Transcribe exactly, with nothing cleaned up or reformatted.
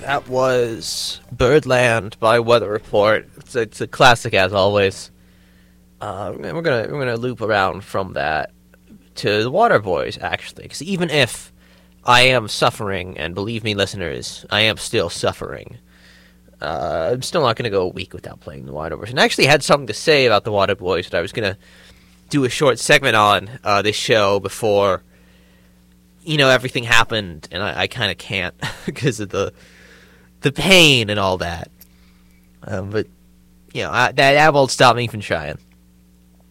That was Birdland by Weather Report. It's a, it's a classic as always. Uh, we're gonna we're gonna loop around from that to the Waterboys actually, because even if I am suffering, and believe me, listeners, I am still suffering. Uh, I'm still not gonna go a week without playing the Waterboys. And I actually had something to say about the Waterboys that I was gonna do a short segment on uh, this show before, you know, everything happened, and I, I kind of can't because of the the pain and all that. Um, but you know, I, that that won't stop me from trying.